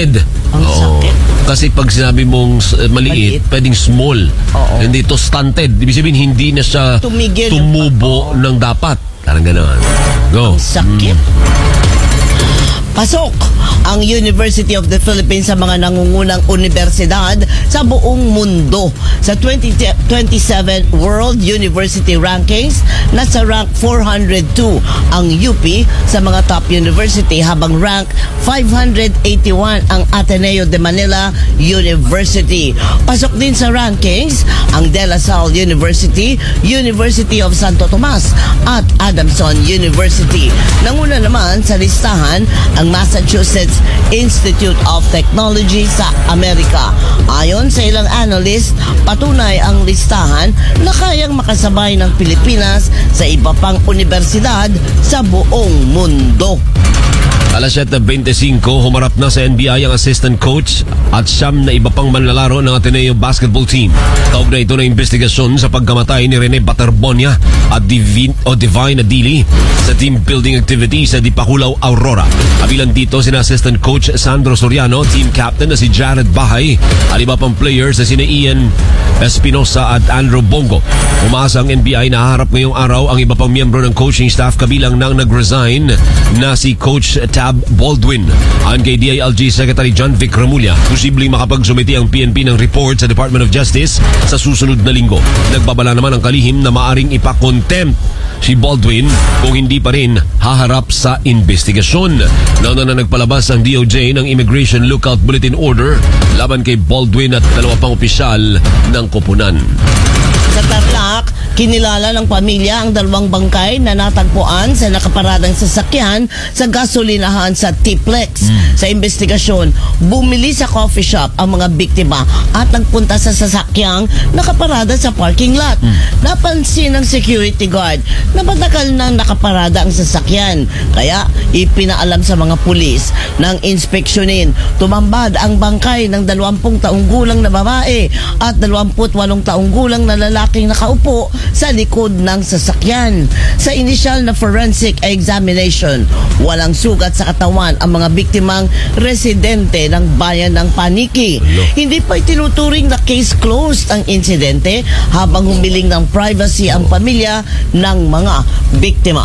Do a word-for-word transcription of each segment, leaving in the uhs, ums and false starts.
stunted. Ang Oo. sakit. Kasi pag sinabi mong uh, maliit, Maliit. pwedeng small. Oo. Hindi ito stunted. Ibig sabihin, hindi na siya Tumigil. tumubo ng dapat. Parang gano'n. Go. Ang sakit. Pasok ang University of the Philippines sa mga nangungunang universidad sa buong mundo. Sa twenty twenty-seven World University Rankings, nasa rank four hundred two ang U P sa mga top university, habang rank five hundred eighty-one ang Ateneo de Manila University. Pasok din sa rankings ang De La Salle University, University of Santo Tomas at Adamson University. Nanguna naman sa listahan ang Massachusetts Institute of Technology sa Amerika. Ayon sa ilang analyst, patunay ang listahan na kayang makasabay ng Pilipinas sa iba pang universidad sa buong mundo. Alas siyete twenty-five, humarap na sa N B I ang assistant coach at siyam na iba pang manlalaro ng Ateneo basketball team. Kaugnay ito na investigasyon sa pagkamatay ni Rene Baterbonia at Divine, o Divine Adili sa team building activity sa Dipakulaw, Aurora. Kabilang dito sina assistant coach Sandro Soriano, team captain na si Jared Bahay, at iba pang players na sina Ian Espinosa at Andrew Bongo. Umaasa ang N B I na haharap ngayong araw ang iba pang miyembro ng coaching staff, kabilang nang nag-resign na si Coach Tab Baldwin. Ayon kay D I L G Secretary John Vic Remulla, posibleng makapagsumiti ang P N P ng report sa Department of Justice sa susunod na linggo. Nagbabala naman ang kalihim na maaring ipakontempt si Baldwin kung hindi pa rin haharap sa investigasyon. Nauna na nagpalabas ang D O J ng Immigration Lookout Bulletin Order laban kay Baldwin at dalawa pang opisyal ng koponan. Sa Tarlac, kinilala ng pamilya ang dalawang bangkay na natagpuan sa nakaparadang sasakyan sa gasolinahan sa Tiplex. Mm. Sa investigasyon, bumili sa coffee shop ang mga biktima at nagpunta sa sasakyang nakaparada sa parking lot. Mm. Napansin ng security guard na matagal nang nakaparada ang sasakyan, kaya ipinaalam sa mga pulis ng inspeksyonin. Tumambad ang bangkay ng dalawampung taong gulang na babae at dalawamput walong taong gulang na lalaki aking nakaupo sa likod ng sasakyan. Sa initial na forensic examination, walang sugat sa katawan ang mga biktimang residente ng bayan ng Paniki. Hello. Hindi pa itinuturing na case closed ang insidente habang humiling ng privacy ang pamilya ng mga biktima.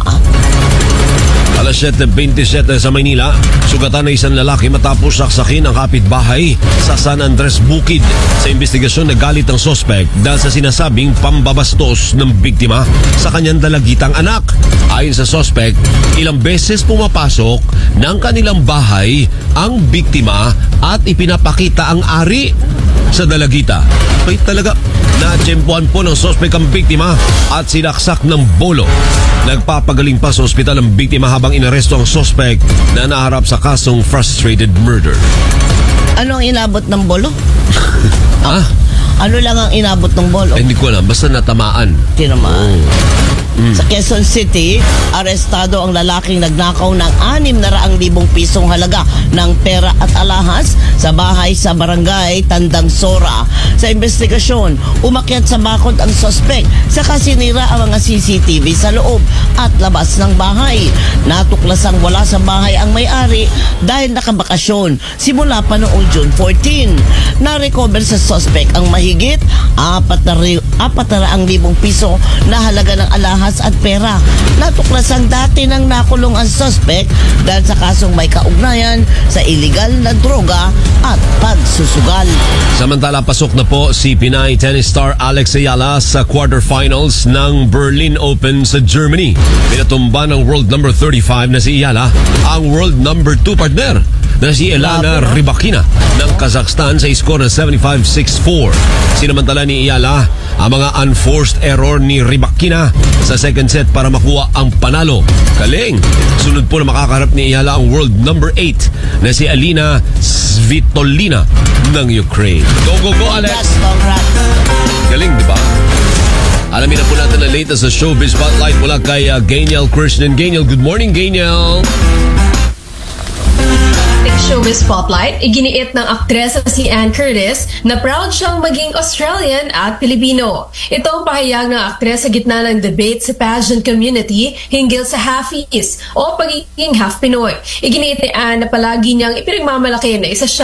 Alas siyete twenty-seven sa Maynila, sugatan na isang lalaki matapos saksakin ang kapitbahay sa San Andres Bukid. Sa investigasyon, nagalit ang sospek dahil sa sinasabing pambabastos ng biktima sa kanyang dalagitang anak. Ayon sa sospek, ilang beses pumapasok ng kanilang bahay ang biktima at ipinapakita ang ari sa dalagita. Ay talaga, natsempuan po ng sospek ang biktima at sinaksak ng bolo. Nagpapagaling pa sa ospital ang biktima habang inaresto ang sospek na naharap sa kasong frustrated murder. Ano ang inabot ng bolo? Ha? Ano lang ang inabot ng bolo? Eh, hindi ko alam. Basta natamaan. Tinamaan. Oh. Mm. Sa Quezon City, arestado ang lalaking nagnakaw ng anim na raang libong pisong halaga ng pera at alahas sa bahay sa barangay Tandang Sora. Sa investigasyon, umakyat sa bakod ang sospek sa kasinira ang mga C C T V sa loob at labas ng bahay. Natuklasang wala sa bahay ang may-ari dahil nakabakasyon simula pa noong June fourteen. Na-recover sa sospek ang mahigit apat na raang libong piso na halaga ng alahas at pera. Natuklasang dati nang nakulong ang suspect dahil sa kasong may kaugnayan sa iligal na droga at pagsusugal. Samantala, pasok na po si Pinay tennis star Alex Ayala sa quarterfinals ng Berlin Open sa Germany. Pinatumba ng world number thirty-five na si Ayala ang world number two partner na si Elana Rybakina ng Kazakhstan sa score na seventy-five sixty-four. Sinamantala ni Ayala ang mga unforced error ni Rybakina sa second set para makuha ang panalo. Galing! Sunod po na makakaharap ni Ayala ang world number eight na si Alina Svitolina ng Ukraine. Go, go, go, Alex! Galing, di ba? Alamin na po natin ang latest sa Showbiz Spotlight mula kay uh, Gainiel Christian. Gainiel, good morning, Gainiel! Showbiz Spotlight, iginiit ng aktres na si Anne Curtis na proud siyang maging Australian at Pilipino. Ito ang pahayag ng aktres sa gitna ng debate sa pageant community hinggil sa half-is o pagiging half-Pinoy. Iginiit ni Anne na palagi niyang ipinagmamalaki na isa siya